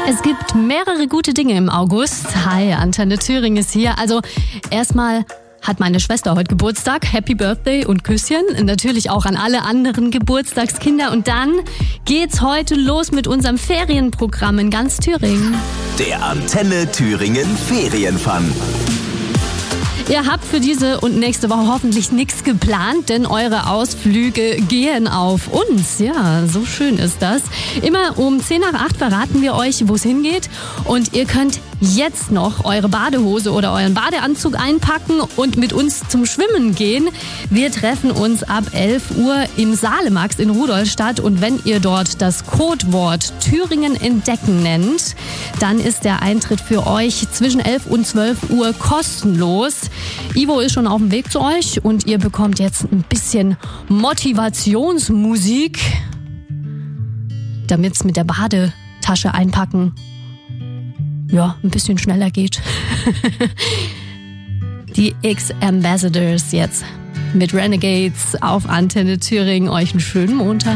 Es gibt mehrere gute Dinge im August. Hi, Antenne Thüringen ist hier. Also erstmal hat meine Schwester heute Geburtstag. Happy Birthday und Küsschen. Natürlich auch an alle anderen Geburtstagskinder. Und dann geht's heute los mit unserem Ferienprogramm in ganz Thüringen. Der Antenne Thüringen Ferienfun. Ihr habt für diese und nächste Woche hoffentlich nichts geplant, denn eure Ausflüge gehen auf uns. Ja, so schön ist das. Immer um 7:50 verraten wir euch, wo es hingeht. Und ihr könnt jetzt noch eure Badehose oder euren Badeanzug einpacken und mit uns zum Schwimmen gehen. Wir treffen uns ab 11 Uhr im Salemax in Rudolstadt. Und wenn ihr dort das Codewort Thüringen entdecken nennt, dann ist der Eintritt für euch zwischen 11 und 12 Uhr kostenlos. Ivo ist schon auf dem Weg zu euch und ihr bekommt jetzt ein bisschen Motivationsmusik, damit es mit der Badetasche einpacken ein bisschen schneller geht. Die X-Ambassadors jetzt mit Renegades auf Antenne Thüringen. Euch einen schönen Montag.